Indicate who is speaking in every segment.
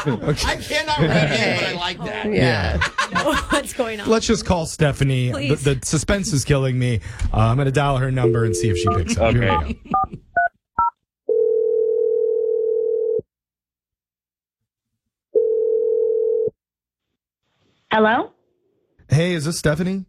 Speaker 1: I cannot read it, but I like that.
Speaker 2: Yeah.
Speaker 3: What's going on?
Speaker 2: Let's just call Stephanie. The suspense is killing me. I'm going to dial her number and see if she picks up. Here we go.
Speaker 4: Hello?
Speaker 2: Hey, is this Stephanie?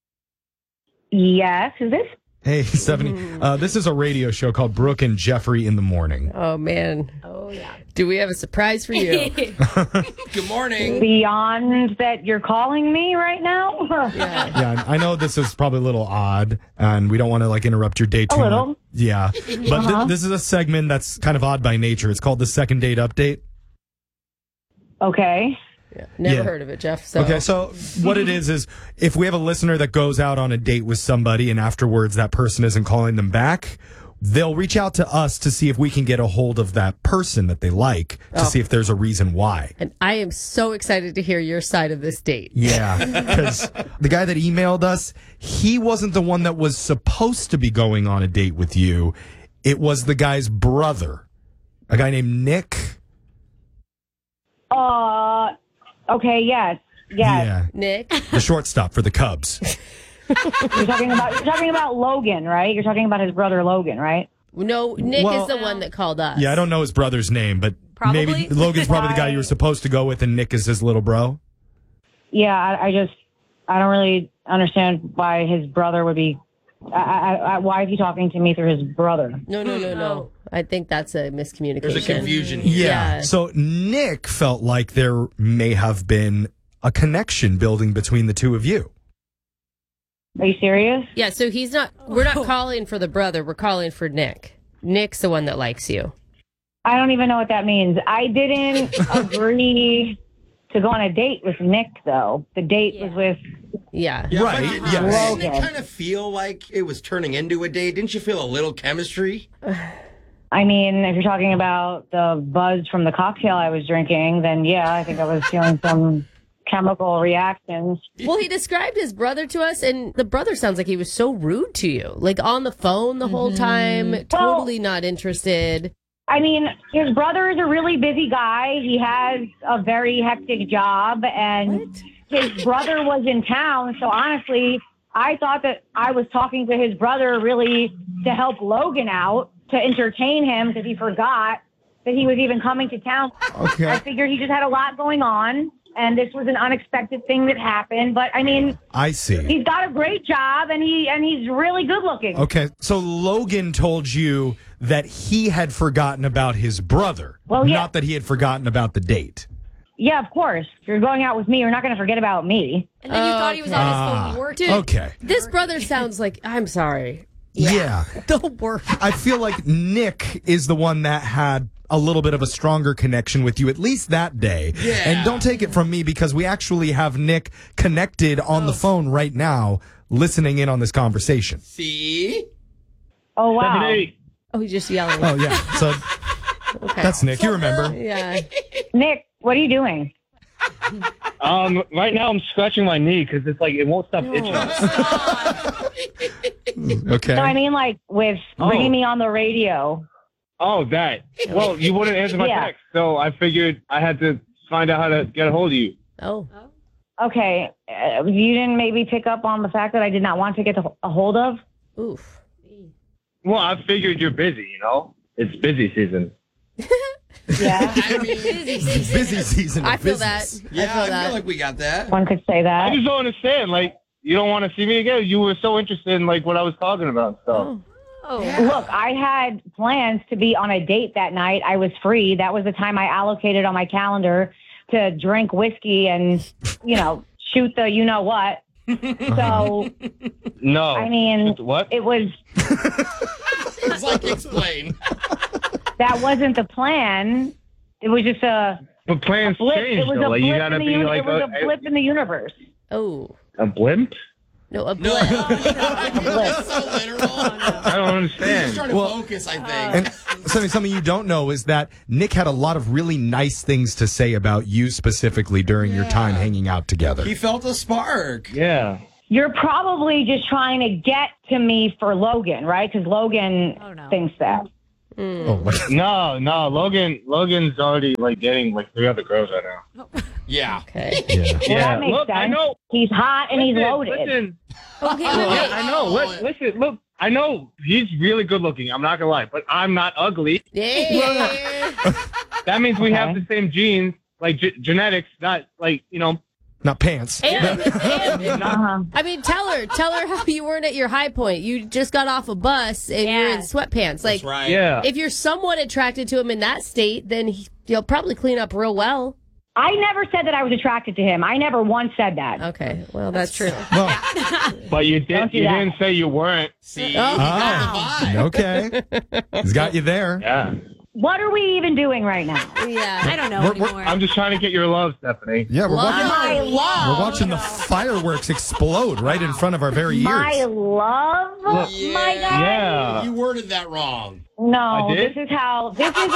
Speaker 4: Yes, who's this?
Speaker 2: Hey, Stephanie. This is a radio show called Brooke and Jeffrey in the Morning.
Speaker 5: Oh, man.
Speaker 3: Oh, yeah.
Speaker 5: Do we have a surprise for you?
Speaker 1: Good morning.
Speaker 4: Beyond that you're calling me right now?
Speaker 2: Yeah, I know this is probably a little odd, and we don't want to interrupt your day too
Speaker 4: A little.
Speaker 2: much. Yeah, but this is a segment that's kind of odd by nature. It's called the Second Date Update.
Speaker 4: Okay.
Speaker 5: Never
Speaker 2: Yeah.
Speaker 5: heard of it, Jeff. So.
Speaker 2: Okay, so what it is if we have a listener that goes out on a date with somebody and afterwards that person isn't calling them back, they'll reach out to us to see if we can get a hold of that person that they like to see if there's a reason why.
Speaker 5: And I am so excited to hear your side of this date.
Speaker 2: Yeah, because the guy that emailed us, he wasn't the one that was supposed to be going on a date with you. It was the guy's brother, a guy named Nick.
Speaker 4: Okay, yes.
Speaker 2: Yeah,
Speaker 5: Nick?
Speaker 2: the shortstop for the Cubs.
Speaker 4: You're talking about Logan, right? You're talking about his brother Logan, right?
Speaker 5: No, Nick
Speaker 2: Well-
Speaker 5: is the one that called us.
Speaker 2: Yeah, I don't know his brother's name, but
Speaker 3: Probably.
Speaker 2: maybe Logan's probably the guy you were supposed to go with, and Nick is his little bro.
Speaker 4: Yeah, I don't really understand why his brother would be. Why is he talking to me through his brother?
Speaker 5: No. I think that's a miscommunication.
Speaker 1: There's a confusion here.
Speaker 2: Yeah. So Nick felt like there may have been a connection building between the two of you.
Speaker 4: Are you serious?
Speaker 5: Yeah, so we're not calling for the brother, we're calling for Nick. Nick's the one that likes you.
Speaker 4: I don't even know what that means. I didn't agree to go on a date with Nick, though. The date was with.
Speaker 5: Yeah.
Speaker 1: Yeah,
Speaker 2: Right,
Speaker 1: but
Speaker 2: yes.
Speaker 1: didn't it kind of feel like it was turning into a date? Didn't you feel a little chemistry?
Speaker 4: I mean, if you're talking about the buzz from the cocktail I was drinking, then yeah, I think I was feeling some chemical reactions.
Speaker 5: Well, he described his brother to us, and the brother sounds like he was so rude to you. Like on the phone the whole time, totally not interested.
Speaker 4: I mean, his brother is a really busy guy. He has a very hectic job, and his brother was in town. So honestly, I thought that I was talking to his brother really to help Logan out, to entertain him, because he forgot that he was even coming to town.
Speaker 2: Okay.
Speaker 4: I figured he just had a lot going on, and this was an unexpected thing that happened. But I mean,
Speaker 2: I see.
Speaker 4: he's got a great job, and he's really good looking.
Speaker 2: Okay, so Logan told you that he had forgotten about his brother,
Speaker 4: Well, yeah.
Speaker 2: not that he had forgotten about the date.
Speaker 4: Yeah, of course. If you're going out with me, you're not going to forget about me.
Speaker 3: And then you thought he was on his phone working.
Speaker 5: Dude,
Speaker 2: Okay.
Speaker 5: this brother sounds like, I'm sorry.
Speaker 2: Yeah.
Speaker 5: Don't worry.
Speaker 2: I feel like Nick is the one that had a little bit of a stronger connection with you, at least that day.
Speaker 1: Yeah.
Speaker 2: And don't take it from me, because we actually have Nick connected on the phone right now, listening in on this conversation.
Speaker 1: See?
Speaker 4: Oh, wow.
Speaker 5: Oh, he's just yelling.
Speaker 2: Oh, yeah. So
Speaker 5: Okay.
Speaker 2: that's Nick. You remember.
Speaker 5: Yeah.
Speaker 4: Nick, what are you doing?
Speaker 6: Right now I'm scratching my knee because it's like it won't stop itching.
Speaker 2: Okay.
Speaker 4: No, I mean, like, with bringing me on the radio.
Speaker 6: Oh, that. Well, you wouldn't answer my
Speaker 4: Yeah.
Speaker 6: text, so I figured I had to find out how to get a hold of you.
Speaker 5: Oh.
Speaker 4: Okay. You didn't maybe pick up on the fact that I did not want to get a hold of?
Speaker 5: Oof.
Speaker 6: Well, I figured you're busy, you know? It's busy season.
Speaker 4: Yeah.
Speaker 1: I mean,
Speaker 2: Busy season of
Speaker 5: I feel
Speaker 2: business.
Speaker 5: that.
Speaker 1: yeah,
Speaker 5: I feel
Speaker 1: I
Speaker 5: that.
Speaker 1: feel like we got that.
Speaker 4: One could say
Speaker 6: I
Speaker 4: that.
Speaker 6: just don't understand. Like, you don't want to see me again? You were so interested in, like, what I was talking about. So.
Speaker 4: Look, I had plans to be on a date that night. I was free. That was the time I allocated on my calendar to drink whiskey and, shoot the you-know-what. So,
Speaker 6: No.
Speaker 4: I mean,
Speaker 6: What?
Speaker 4: it was...
Speaker 1: It's like, explain.
Speaker 4: That wasn't the plan. It was just a
Speaker 6: But plans
Speaker 4: blip.
Speaker 6: change,
Speaker 4: It was
Speaker 6: though.
Speaker 4: a
Speaker 6: Like, you
Speaker 4: blip
Speaker 6: gotta
Speaker 4: in the
Speaker 6: be
Speaker 4: uni-
Speaker 6: like
Speaker 4: It was a blip in the universe.
Speaker 5: Oh.
Speaker 6: a blimp?
Speaker 5: No, a
Speaker 1: No,
Speaker 5: blip.
Speaker 1: that's so literal.
Speaker 6: I don't
Speaker 1: He's
Speaker 6: understand.
Speaker 1: trying to focus, I think.
Speaker 2: And something you don't know is that Nick had a lot of really nice things to say about you specifically during your time hanging out together.
Speaker 1: He felt a spark.
Speaker 6: Yeah.
Speaker 4: You're probably just trying to get to me for Logan, right? Because Logan thinks that.
Speaker 2: Oh, my God.
Speaker 6: No. Logan's already like dating like 3 other girls right now.
Speaker 1: Yeah.
Speaker 5: Okay.
Speaker 2: Yeah.
Speaker 4: Well, that makes
Speaker 6: Look,
Speaker 4: sense.
Speaker 6: I know.
Speaker 4: He's hot and he's loaded.
Speaker 6: Listen.
Speaker 5: Okay,
Speaker 6: Yeah, I know. Listen, look. I know he's really good looking. I'm not gonna lie, but I'm not ugly.
Speaker 5: Yeah.
Speaker 6: That means we have
Speaker 4: Okay.
Speaker 6: the same genes, like genetics, not like
Speaker 2: Not pants.
Speaker 5: And
Speaker 4: Uh-huh.
Speaker 5: I mean, tell her how you weren't at your high point. You just got off a bus and you're in sweatpants. Like,
Speaker 1: That's right.
Speaker 6: Yeah.
Speaker 5: if you're somewhat attracted to him in that state, then you'll probably clean up real well.
Speaker 4: I never said that I was attracted to him. I never once said that.
Speaker 5: Okay, well, that's true.
Speaker 2: Well,
Speaker 6: But you
Speaker 4: Don't do
Speaker 6: didn't
Speaker 4: that.
Speaker 6: say you weren't.
Speaker 1: See,
Speaker 5: Oh,
Speaker 1: you got the vibe.
Speaker 2: okay. He's got you there.
Speaker 6: Yeah.
Speaker 4: What are we even doing right now?
Speaker 5: Yeah.
Speaker 3: I don't know
Speaker 2: We're-
Speaker 3: anymore.
Speaker 6: I'm just trying to get your love, Stephanie.
Speaker 2: Yeah, we're watching.
Speaker 4: My love.
Speaker 2: We're watching the fireworks explode right in front of our very
Speaker 4: My
Speaker 2: ears.
Speaker 4: love?
Speaker 1: Yeah.
Speaker 4: My God.
Speaker 6: Yeah.
Speaker 1: You worded that wrong.
Speaker 4: No,
Speaker 6: I did?
Speaker 4: this is how
Speaker 1: He said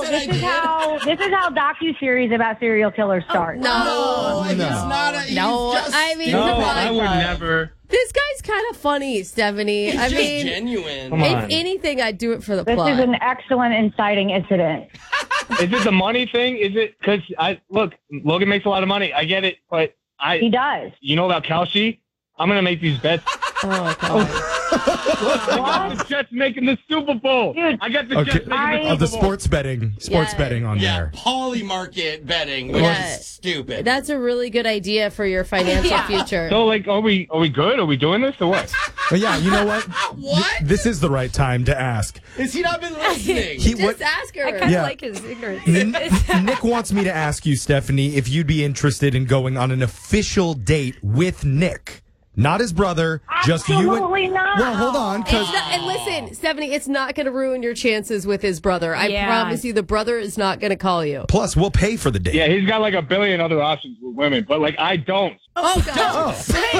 Speaker 1: I did.
Speaker 4: docuseries about serial killers start.
Speaker 5: No.
Speaker 1: He's not a. He's
Speaker 5: No,
Speaker 1: just,
Speaker 5: I mean-
Speaker 6: No,
Speaker 5: Come on.
Speaker 6: I would never.
Speaker 5: This guy's kind of funny, Stephanie.
Speaker 1: He's
Speaker 5: I
Speaker 1: just
Speaker 5: mean,
Speaker 1: genuine.
Speaker 6: Come on.
Speaker 5: if anything, I'd do it for the
Speaker 4: This
Speaker 5: plot.
Speaker 4: is an excellent inciting incident.
Speaker 6: Is it the money thing? Is it because look, Logan makes a lot of money. I get it, but
Speaker 4: He does.
Speaker 6: you know about Kalshi? I'm gonna make these bets.
Speaker 5: Oh, God.
Speaker 6: I got the Jets making the Super Bowl.
Speaker 4: Dude.
Speaker 6: I got the
Speaker 2: Okay.
Speaker 6: Jets making the Super Bowl.
Speaker 2: The sports betting
Speaker 5: Yeah.
Speaker 2: on
Speaker 1: Yeah,
Speaker 2: there.
Speaker 1: poly market betting, which
Speaker 5: Yeah.
Speaker 1: is stupid.
Speaker 5: That's a really good idea for your financial future.
Speaker 6: So like, are we good? Are we doing this or what?
Speaker 2: But yeah, you know what?
Speaker 1: What?
Speaker 2: This is the right time to ask.
Speaker 1: Has he not been listening?
Speaker 5: Just ask her.
Speaker 3: I kind of
Speaker 2: Yeah.
Speaker 3: like his ignorance.
Speaker 2: Nick wants me to ask you, Stephanie, if you'd be interested in going on an official date with Nick. Not his brother, just you and...
Speaker 4: Absolutely not.
Speaker 2: Well, hold on, because...
Speaker 5: And listen, Stephanie, it's not going to ruin your chances with his brother. I
Speaker 3: Yeah.
Speaker 5: promise you, the brother is not going to call you.
Speaker 2: Plus, we'll pay for the date.
Speaker 6: Yeah, he's got like a billion other options with women, but like I don't.
Speaker 5: Oh, God.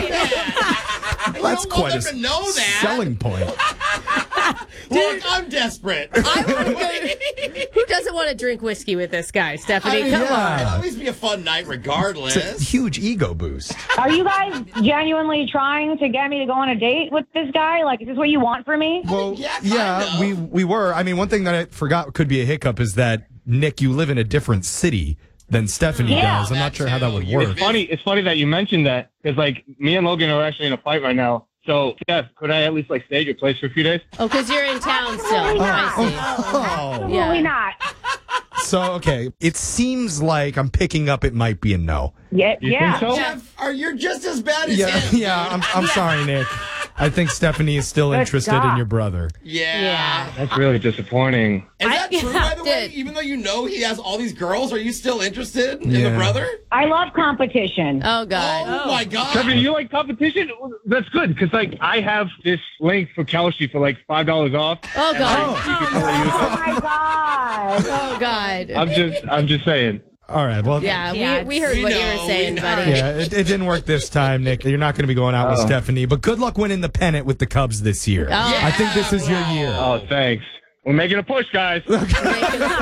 Speaker 2: That's
Speaker 1: don't
Speaker 2: quite
Speaker 1: want
Speaker 2: a
Speaker 1: them to know that.
Speaker 2: selling point.
Speaker 1: Look, I'm desperate.
Speaker 5: I want to go. Who doesn't want to drink whiskey with this guy, Stephanie? Come on.
Speaker 1: It'll at least be a fun night regardless.
Speaker 2: It's a huge ego boost.
Speaker 4: Are you guys genuinely trying to get me to go on a date with this guy? Like, is this what you want from me?
Speaker 2: Well,
Speaker 1: yeah,
Speaker 2: yeah,
Speaker 1: kind of.
Speaker 2: we were. I mean, one thing that I forgot could be a hiccup is that, Nick, you live in a different city than Stephanie
Speaker 4: Yeah.
Speaker 2: does. I'm not
Speaker 1: That
Speaker 2: sure how that
Speaker 1: too.
Speaker 2: would
Speaker 1: You
Speaker 2: work.
Speaker 6: It's funny that you mentioned that because like me and Logan are actually in a fight right now. So Steph, could I at least like stay at your place for a few days?
Speaker 5: Oh, because you're in town still.
Speaker 4: Absolutely not.
Speaker 5: I see.
Speaker 2: Oh.
Speaker 4: Absolutely
Speaker 5: Yeah.
Speaker 4: not.
Speaker 2: So, okay, it seems like I'm picking up it might be a no.
Speaker 4: Yeah.
Speaker 6: You
Speaker 4: yeah.
Speaker 6: think so?
Speaker 1: Jeff, you're just as bad as
Speaker 2: Yeah,
Speaker 1: him.
Speaker 2: yeah, I'm sorry, Nick. I think Stephanie is still
Speaker 4: Good
Speaker 2: interested in
Speaker 4: job.
Speaker 2: your brother.
Speaker 1: Yeah.
Speaker 6: That's really disappointing.
Speaker 1: Is that true, by the way?
Speaker 5: Dude.
Speaker 1: Even though you know he has all these girls, are you still interested in
Speaker 2: Yeah.
Speaker 1: the brother?
Speaker 4: I love competition.
Speaker 5: Oh, God.
Speaker 1: Oh, my God.
Speaker 6: Stephanie, you like competition? That's good because like I have this link for Kalshi for like $5 off.
Speaker 5: Oh, God.
Speaker 4: Oh my God.
Speaker 5: Oh, God.
Speaker 6: I'm just saying.
Speaker 2: All right, well,
Speaker 5: Yeah,
Speaker 3: Yeah,
Speaker 5: we heard
Speaker 1: we
Speaker 5: what you
Speaker 1: know,
Speaker 5: were saying,
Speaker 1: we
Speaker 5: buddy.
Speaker 1: know.
Speaker 2: yeah, it didn't work this time, Nick. You're not going to be going out with
Speaker 6: Uh-oh.
Speaker 2: Stephanie, but good luck winning the pennant with the Cubs this year.
Speaker 5: Oh.
Speaker 2: I think this is your year.
Speaker 6: Oh, thanks. We're making a push, guys.
Speaker 5: Making a